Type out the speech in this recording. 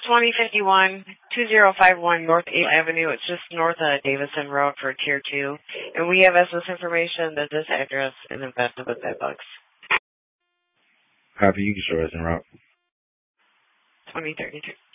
2051 2051 North 8th Avenue. It's just north of Davison Road for Tier 2. And we have SS information that this address is infested with bed bugs. Copy, you can show us en route. 2033.